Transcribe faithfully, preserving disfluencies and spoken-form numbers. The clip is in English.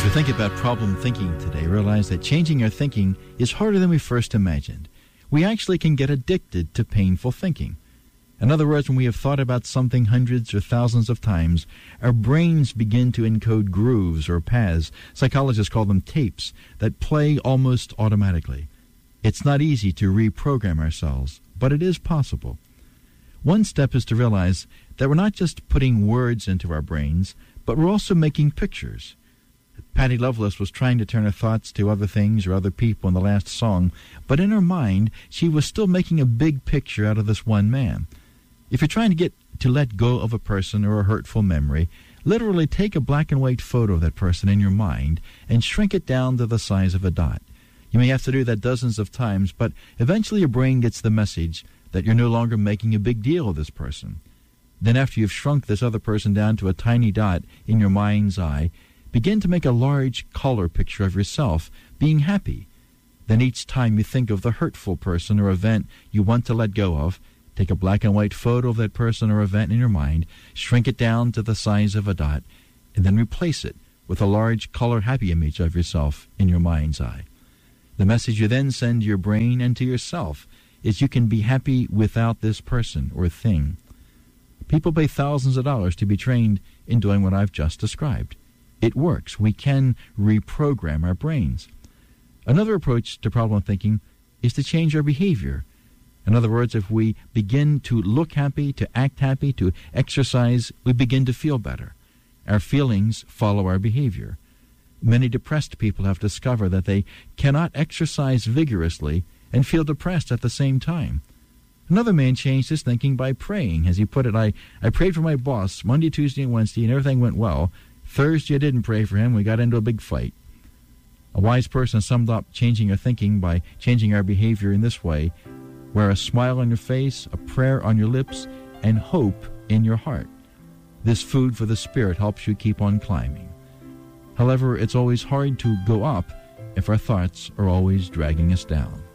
we think about problem thinking today, realize that changing our thinking is harder than we first imagined. We actually can get addicted to painful thinking. In other words, when we have thought about something hundreds or thousands of times, our brains begin to encode grooves or paths, psychologists call them tapes, that play almost automatically. It's not easy to reprogram ourselves, but it is possible. One step is to realize that we're not just putting words into our brains, but we're also making pictures. Patty Loveless was trying to turn her thoughts to other things or other people in the last song, but in her mind, she was still making a big picture out of this one man. If you're trying to get to let go of a person or a hurtful memory, literally take a black and white photo of that person in your mind and shrink it down to the size of a dot. You may have to do that dozens of times, but eventually your brain gets the message that you're no longer making a big deal of this person. Then after you've shrunk this other person down to a tiny dot in your mind's eye, begin to make a large color picture of yourself being happy. Then each time you think of the hurtful person or event you want to let go of, take a black and white photo of that person or event in your mind, shrink it down to the size of a dot, and then replace it with a large color happy image of yourself in your mind's eye. The message you then send to your brain and to yourself is you can be happy without this person or thing. People pay thousands of dollars to be trained in doing what I've just described. It works. We can reprogram our brains. Another approach to problem thinking is to change our behavior. In other words, if we begin to look happy, to act happy, to exercise, we begin to feel better. Our feelings follow our behavior. Many depressed people have discovered that they cannot exercise vigorously and feel depressed at the same time. Another man changed his thinking by praying. As he put it, I, I prayed for my boss Monday, Tuesday, and Wednesday, and everything went well. Thursday, I didn't pray for him. We got into a big fight. A wise person summed up changing our thinking by changing our behavior in this way: wear a smile on your face, a prayer on your lips, and hope in your heart. This food for the spirit helps you keep on climbing. However, it's always hard to go up if our thoughts are always dragging us down.